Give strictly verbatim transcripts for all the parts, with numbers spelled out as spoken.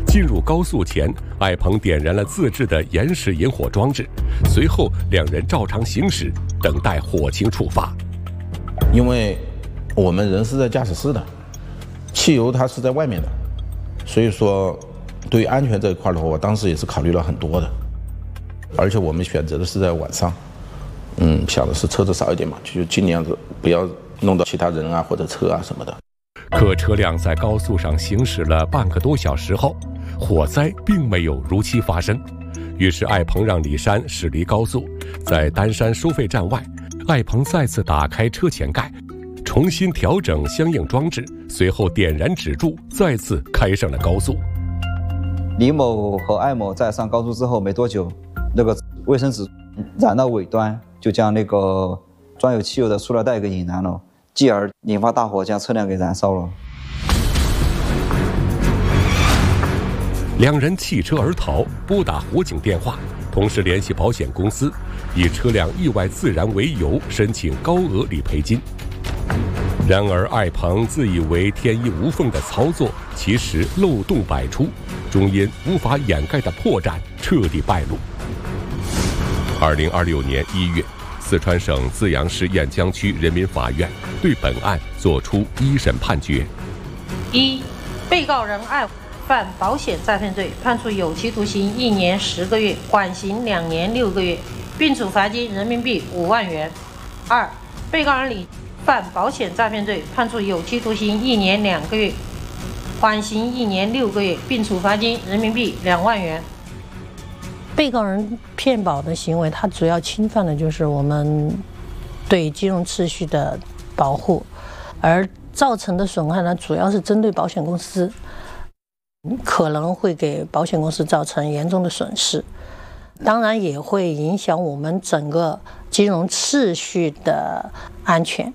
进入高速前，艾鹏点燃了自制的延时引火装置，随后两人照常行驶，等待火情触发。 因为我们人是在驾驶室的，汽油它是在外面的，所以说对于安全这一块的话，我当时也是考虑了很多的。而且我们选择的是在晚上，嗯，想的是车子少一点嘛，就尽量的不要弄到其他人啊或者车啊什么的。 可车辆在高速上行驶了半个多小时后，火灾并没有如期发生。于是艾鹏让李山驶离高速，在丹山收费站外，艾鹏再次打开车前盖，重新调整相应装置，随后点燃止柱，再次开上了高速。 李某和艾某在上高速之后没多久，那个卫生纸燃到尾端，就将那个装有汽油的塑料袋给引燃了，继而引发大火，将车辆给燃烧了。 两人弃车而逃，拨打火警电话，同时联系保险公司，以车辆意外自燃为由申请高额理赔金。然而艾鹏自以为天衣无缝的操作，其实漏洞百出，终因无法掩盖的破绽彻底败露。二零二六年一月，四川省资阳市雁江区人民法院对本案作出一审判决： 一、被告人艾犯保险诈骗罪，判处有期徒刑一年十个月，缓刑两年六个月，并处罚金人民币五万元。二、被告人李犯保险诈骗罪，判处有期徒刑一年两个月，缓刑一年六个月，并处罚金人民币两万元。 被告人骗保的行为，它主要侵犯的就是我们对金融秩序的保护，而造成的损害呢，主要是针对保险公司，可能会给保险公司造成严重的损失，当然也会影响我们整个金融秩序的安全。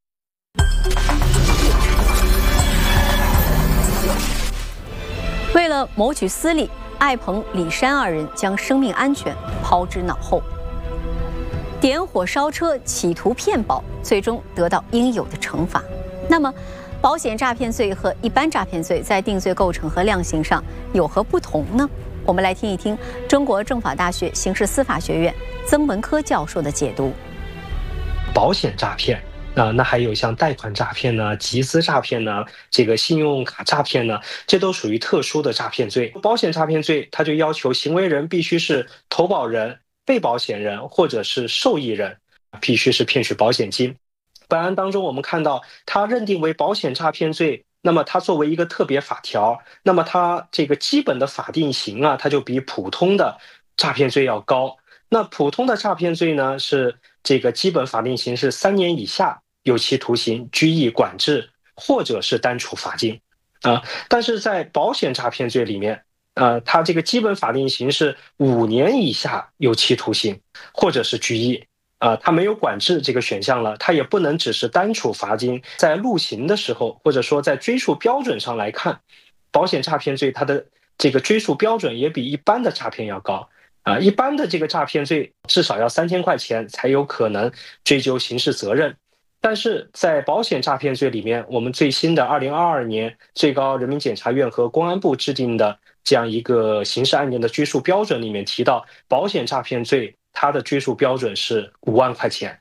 为了谋取私利，艾鹏、李山二人将生命安全抛之脑后，点火烧车，企图骗保，最终得到应有的惩罚。那么，保险诈骗罪和一般诈骗罪在定罪构成和量刑上有何不同呢？我们来听一听中国政法大学刑事司法学院曾文科教授的解读。 保险诈骗啊、呃，那还有像贷款诈骗呢、集资诈骗呢、这个信用卡诈骗呢，这都属于特殊的诈骗罪。保险诈骗罪，它就要求行为人必须是投保人、被保险人或者是受益人，必须是骗取保险金。本案当中，我们看到它认定为保险诈骗罪，那么它作为一个特别法条，那么它这个基本的法定刑啊，它就比普通的诈骗罪要高。那普通的诈骗罪呢，是这个基本法定刑是三年以下有期徒刑、拘役、管制，或者是单处罚金啊。但是在保险诈骗罪里面，呃，它这个基本法定刑是五年以下有期徒刑，或者是拘役。呃，它没有管制这个选项了，它也不能只是单处罚金。在录刑的时候，或者说在追诉标准上来看，保险诈骗罪它的这个追诉标准也比一般的诈骗要高啊、呃。一般的这个诈骗罪至少要三千块钱才有可能追究刑事责任，但是在保险诈骗罪里面，我们最新的二零二二年最高人民检察院和公安部制定的这样一个刑事案件的追诉标准里面提到，保险诈骗罪它的追诉标准是五万块钱。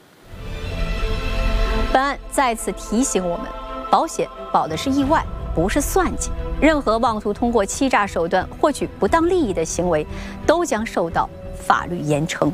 本案再次提醒我们，保险保的是意外，不是算计。任何妄图通过欺诈手段获取不当利益的行为，都将受到法律严惩。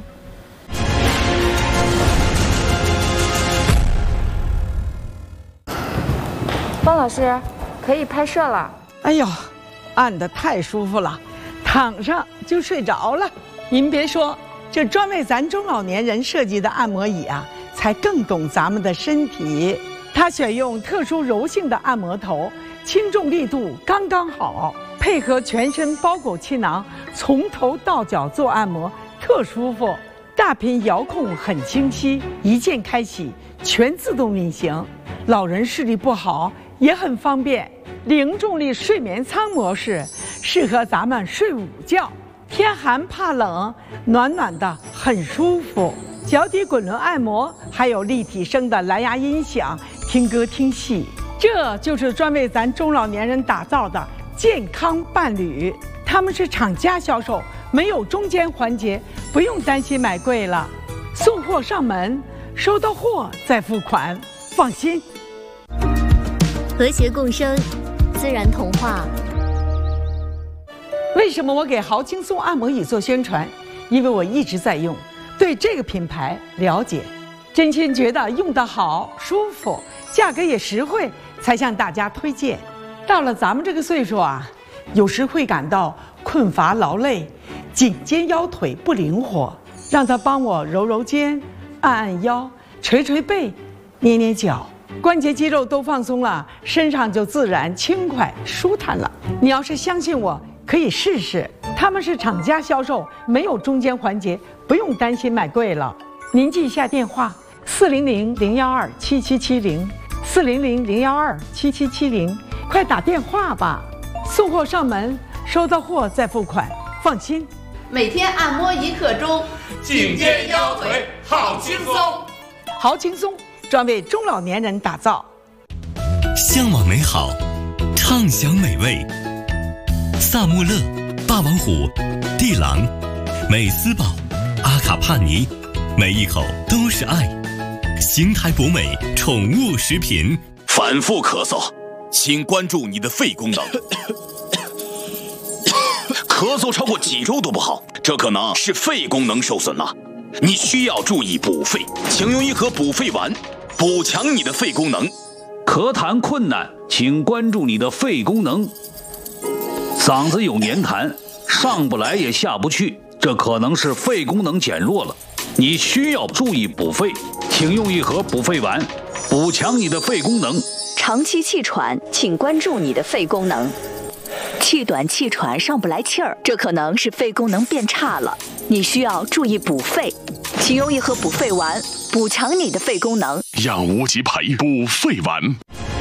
方老师，可以拍摄了。 哎呦，按得太舒服了，躺上就睡着了。您别说，这专为咱中老年人设计的按摩椅啊，才更懂咱们的身体。它选用特殊柔性的按摩头，轻重力度刚刚好，配合全身包裹气囊，从头到脚做按摩，特舒服。大屏遥控很清晰，一键开启，全自动运行。老人视力不好也很方便。零重力睡眠舱模式适合咱们睡午觉，天寒怕冷，暖暖的很舒服。脚底滚轮按摩，还有立体声的蓝牙音响，听歌听戏。这就是专为咱中老年人打造的健康伴侣，他们是厂家销售，没有中间环节，不用担心买贵了，送货上门，收到货再付款，放心。 和谐共生，自然童话。 为什么我给豪轻松按摩椅做宣传？因为我一直在用，对这个品牌了解，真心觉得用得好、舒服，价格也实惠，才向大家推荐。到了咱们这个岁数啊，有时会感到困乏劳累，颈肩腰腿不灵活，让他帮我揉揉肩、按按腰、捶捶背、捏捏脚，关节肌肉都放松了，身上就自然轻快舒坦了。你要是相信我，可以试试。他们是厂家销售，没有中间环节，不用担心买贵了。您记一下电话：四零零零幺二七七七零，四零零零幺二七七七零，快打电话吧。送货上门，收到货再付款，放心。 每天按摩一刻钟， 颈肩腰腿好轻松。 好轻松，专为中老年人打造。 向往美好，畅享美味。萨穆勒、霸王虎、地狼、美斯宝、阿卡帕尼，每一口都是爱。邢台博美宠物食品。 反复咳嗽，请关注你的肺功能。咳嗽超过几周都不好，这可能是肺功能受损了。你需要注意补肺，请用一盒补肺丸，补强你的肺功能。 咳痰困难，请关注你的肺功能。嗓子有黏痰，上不来也下不去，这可能是肺功能减弱了。你需要注意补肺，请用一盒补肺丸，补强你的肺功能。 长期气喘，请关注你的肺功能。气短气喘上不来气儿，这可能是肺功能变差了，你需要注意补肺，请用一盒补肺丸，补强你的肺功能。 让无极牌补肺丸。